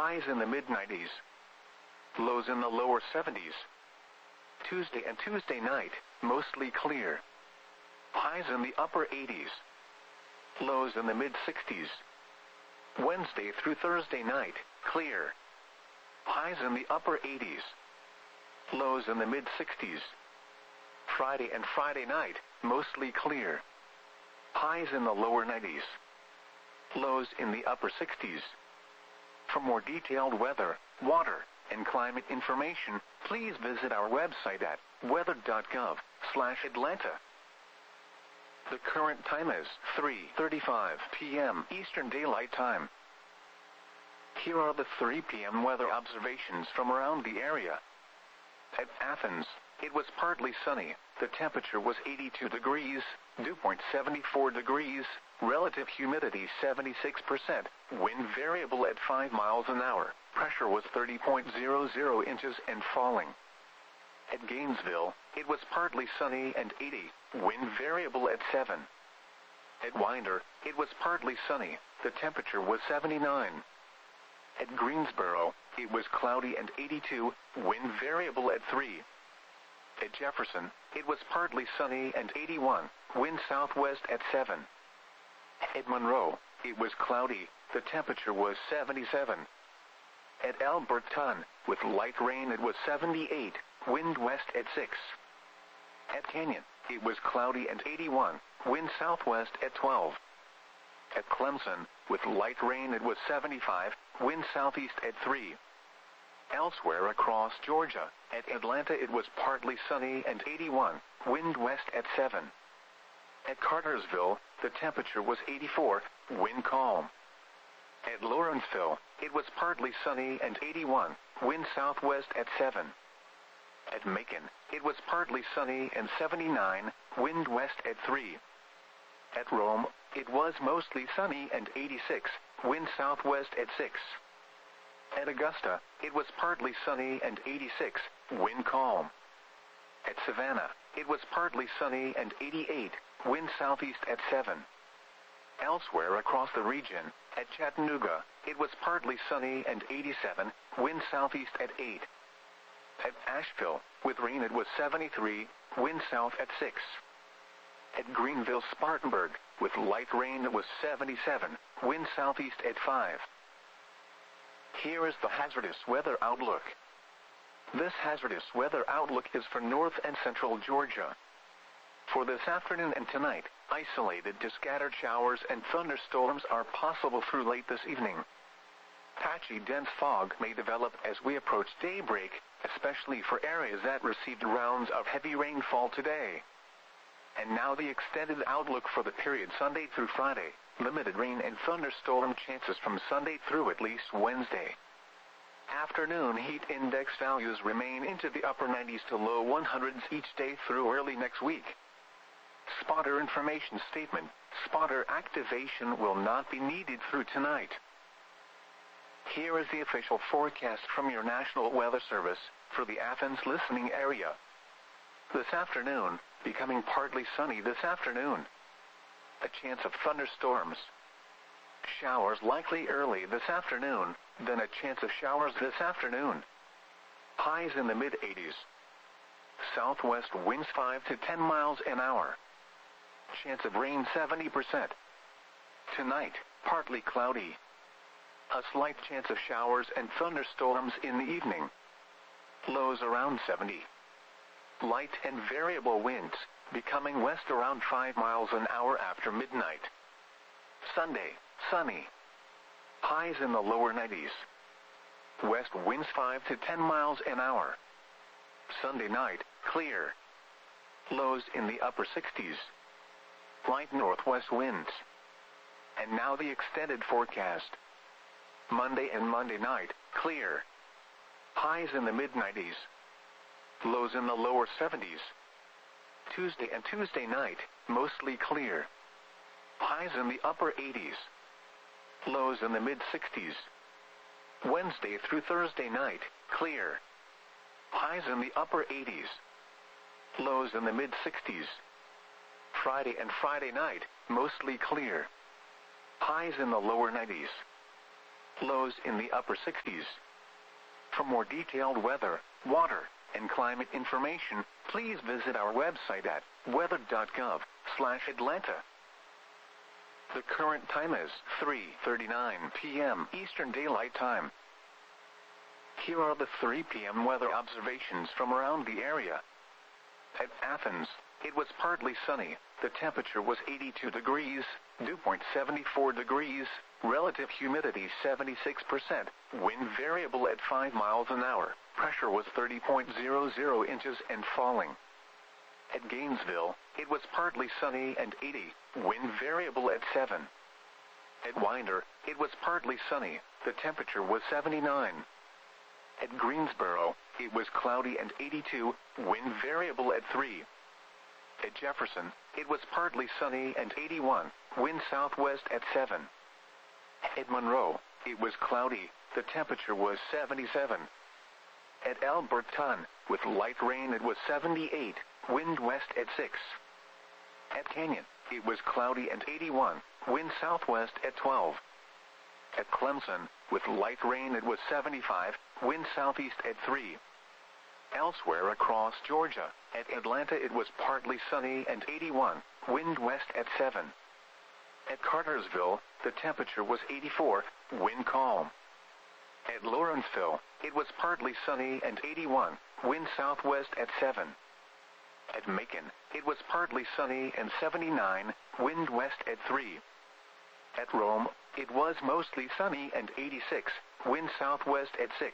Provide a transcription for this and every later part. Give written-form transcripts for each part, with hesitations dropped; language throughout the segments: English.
highs in the mid-90s. Lows in the lower 70s. Tuesday and Tuesday night, mostly clear. Highs in the upper 80s. Lows in the mid-60s. Wednesday through Thursday night, clear. Highs in the upper 80s. Lows in the mid-60s. Friday and Friday night, mostly clear. Highs in the lower 90s. Lows in the upper 60s. For more detailed weather, water, and climate information, please visit our website at weather.gov/Atlanta. The current time is 3:35 p.m. Eastern Daylight Time. Here are the 3 p.m. weather observations from around the area. At Athens, it was partly sunny. The temperature was 82 degrees, dew point 74 degrees, relative humidity 76%, wind variable at 5 miles an hour, pressure was 30.00 inches and falling. At Gainesville, it was partly sunny and 80, wind variable at 7. At Winder, it was partly sunny, the temperature was 79. At Greensboro, it was cloudy and 82, wind variable at 3. At Jefferson, it was partly sunny and 81, wind southwest at 7. At Monroe, it was cloudy, the temperature was 77. At Alberton, with light rain it was 78, wind west at 6. At Canyon, it was cloudy and 81, wind southwest at 12. At Clemson, with light rain it was 75, wind southeast at 3. Elsewhere across Georgia, at Atlanta it was partly sunny and 81, wind west at 7. At Cartersville, the temperature was 84, wind calm. At Lawrenceville, it was partly sunny and 81, wind southwest at 7. At Macon, it was partly sunny and 79, wind west at 3. At Rome, it was mostly sunny and 86, wind southwest at 6. At Augusta, it was partly sunny and 86, wind calm. At Savannah, it was partly sunny and 88, wind southeast at 7. Elsewhere across the region, at Chattanooga, it was partly sunny and 87, wind southeast at 8. At Asheville, with rain it was 73, wind south at 6. At Greenville-Spartanburg, with light rain it was 77, wind southeast at 5. Here is the hazardous weather outlook. This hazardous weather outlook is for north and central Georgia. For this afternoon and tonight, isolated to scattered showers and thunderstorms are possible through late this evening. Patchy dense fog may develop as we approach daybreak, especially for areas that received rounds of heavy rainfall today. And now the extended outlook for the period Sunday through Friday. Limited rain and thunderstorm chances from Sunday through at least Wednesday. Afternoon heat index values remain into the upper 90s to low 100s each day through early next week. Spotter information statement. Spotter activation will not be needed through tonight. Here is the official forecast from your National Weather Service for the Athens listening area. This afternoon, becoming partly sunny this afternoon. A chance of thunderstorms. Showers likely early this afternoon, then a chance of showers this afternoon. Highs in the mid-80s. Southwest winds 5 to 10 miles an hour. Chance of rain 70%. Tonight, partly cloudy. A slight chance of showers and thunderstorms in the evening. Lows around 70. Light and variable winds, becoming west around 5 miles an hour after midnight. Sunday, sunny. Highs in the lower 90s. West winds 5 to 10 miles an hour. Sunday night, clear. Lows in the upper 60s. Light northwest winds. And now the extended forecast. Monday and Monday night, clear. Highs in the mid-90s. Lows in the lower 70s. Tuesday and Tuesday night, mostly clear. Highs in the upper 80s. Lows in the mid-60s. Wednesday through Thursday night, clear. Highs in the upper 80s. Lows in the mid-60s. Friday and Friday night, mostly clear. Highs in the lower 90s. lows in the upper 60s. For more detailed weather, water, and climate information, please visit our website at weather.gov/Atlanta. The current time is 3:39 p.m. Eastern Daylight Time. Here are the 3 p.m. weather observations from around the area. At Athens, it was partly sunny. The temperature was 82 degrees, dew point 74 degrees, relative humidity 76%, wind variable at 5 miles an hour, pressure was 30.00 inches and falling. At Gainesville, it was partly sunny and 80, wind variable at 7. At Winder, it was partly sunny, the temperature was 79. At Greensboro, it was cloudy and 82, wind variable at 3. At Jefferson, it was partly sunny and 81, wind southwest at 7. At Monroe, it was cloudy, the temperature was 77. At Alberton, with light rain it was 78, wind west at 6. At Canyon, it was cloudy and 81, wind southwest at 12. At Clemson, with light rain it was 75, wind southeast at 3. Elsewhere across Georgia, at Atlanta it was partly sunny and 81, wind west at 7. At Cartersville, the temperature was 84, wind calm. At Lawrenceville, it was partly sunny and 81, wind southwest at 7. At Macon, it was partly sunny and 79, wind west at 3. At Rome, it was mostly sunny and 86, wind southwest at 6.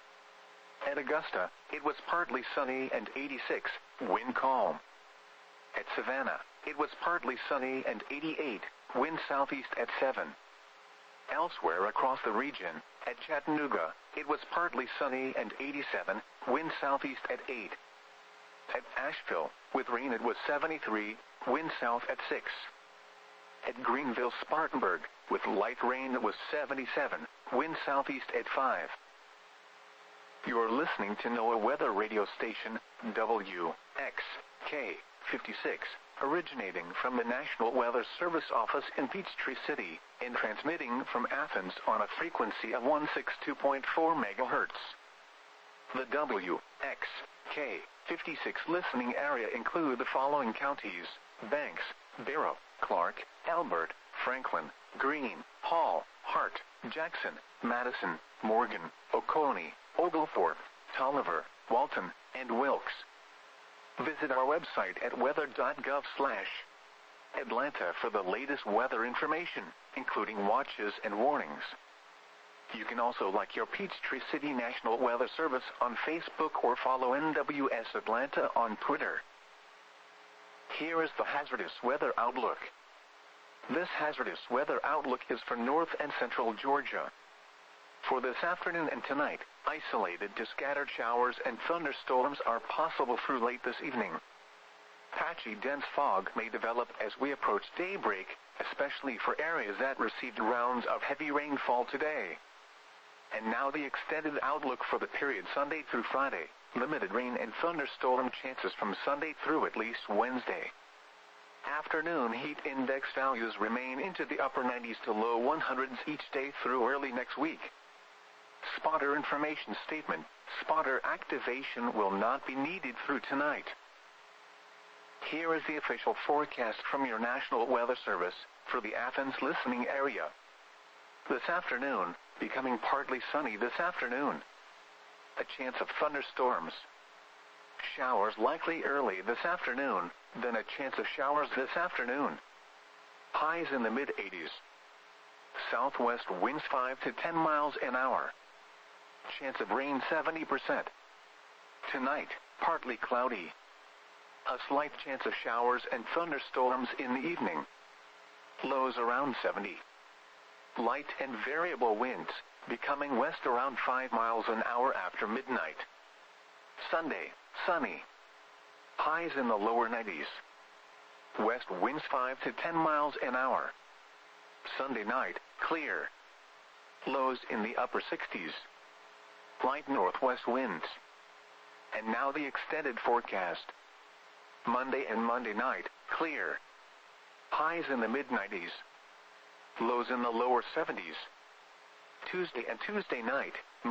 At Augusta, it was partly sunny and 86, wind calm. At Savannah, it was partly sunny and 88, wind southeast at 7. Elsewhere across the region, at Chattanooga, it was partly sunny and 87, wind southeast at 8. At Asheville, with rain it was 73, wind south at 6. At Greenville-Spartanburg, with light rain it was 77, wind southeast at 5. You are listening to NOAA weather radio station, WXK-56, originating from the National Weather Service office in Peachtree City, and transmitting from Athens on a frequency of 162.4 MHz. The WXK-56 listening area include the following counties: Banks, Barrow, Clark, Elbert, Franklin, Greene, Hall, Hart, Jackson, Madison, Morgan, Oconee, Oglethorpe, Tolliver, Walton, and Wilkes. Visit our website at weather.gov/Atlanta for the latest weather information, including watches and warnings. You can also like your Peachtree City National Weather Service on Facebook or follow NWS Atlanta on Twitter. Here is the hazardous weather outlook. This hazardous weather outlook is for north and central Georgia. For this afternoon and tonight, isolated to scattered showers and thunderstorms are possible through late this evening. Patchy dense fog may develop as we approach daybreak, especially for areas that received rounds of heavy rainfall today. And now the extended outlook for the period Sunday through Friday. Limited rain and thunderstorm chances from Sunday through at least Wednesday. Afternoon heat index values remain into the upper 90s to low 100s each day through early next week. Spotter information statement: spotter activation will not be needed through tonight. Here is the official forecast from your National Weather Service for the Athens listening area. This afternoon, becoming partly sunny this afternoon. A chance of thunderstorms. Showers likely early this afternoon, then a chance of showers this afternoon. Highs in the mid-80s. Southwest winds 5 to 10 miles an hour. Chance of rain 70%. Tonight, partly cloudy. A slight chance of showers and thunderstorms in the evening. Lows around 70. Light and variable winds, becoming west around 5 miles an hour after midnight. Sunday, sunny. Highs in the lower 90s. West winds 5 to 10 miles an hour. Sunday night, clear. Lows in the upper 60s. Light northwest winds. And now the extended forecast. Monday and Monday night, clear. Highs in the mid-90s. Lows in the lower 70s. Tuesday and Tuesday night.